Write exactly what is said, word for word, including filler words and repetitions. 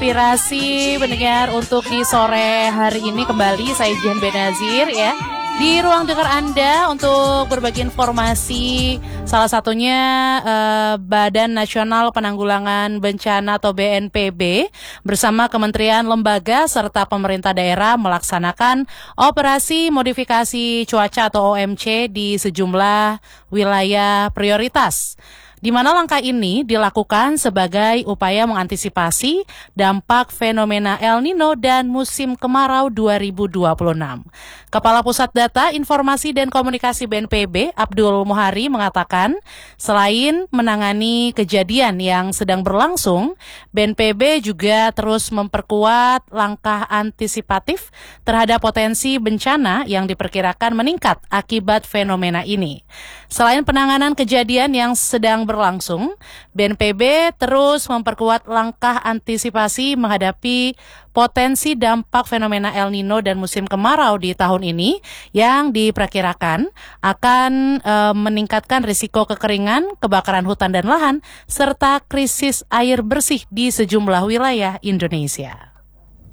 inspirasi pendengar untuk di sore hari ini kembali saya Jihan Benazir ya di ruang dengar Anda untuk berbagi informasi, salah satunya eh, Badan Nasional Penanggulangan Bencana atau B N P B bersama kementerian lembaga serta pemerintah daerah melaksanakan operasi modifikasi cuaca atau O M C di sejumlah wilayah prioritas, di mana langkah ini dilakukan sebagai upaya mengantisipasi dampak fenomena El Nino dan musim kemarau dua ribu dua puluh enam. Kepala Pusat Data, Informasi dan Komunikasi B N P B, Abdul Muhari mengatakan, selain menangani kejadian yang sedang berlangsung, B N P B juga terus memperkuat langkah antisipatif terhadap potensi bencana yang diperkirakan meningkat akibat fenomena ini. Selain penanganan kejadian yang sedang berlangsung, B N P B terus memperkuat langkah antisipasi menghadapi potensi dampak fenomena El Nino dan musim kemarau di tahun ini yang diperkirakan akan e, meningkatkan risiko kekeringan, kebakaran hutan dan lahan, serta krisis air bersih di sejumlah wilayah Indonesia.